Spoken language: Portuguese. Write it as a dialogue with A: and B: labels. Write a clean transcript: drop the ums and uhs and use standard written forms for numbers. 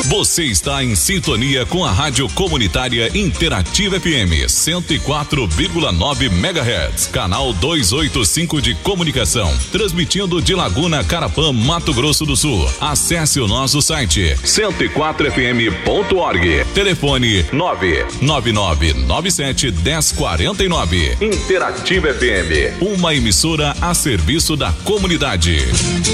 A: Você está em sintonia com a Rádio Comunitária Interativa FM 104,9 MHz, canal 285 de comunicação, transmitindo de Laguna, Carapã, Mato Grosso do Sul. Acesse o nosso site 104fm.org. Telefone 999971049. Interativa FM, uma emissora a serviço da comunidade.